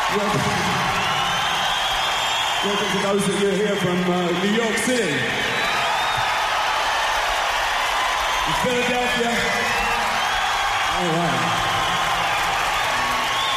Welcome to those of you here from New York City.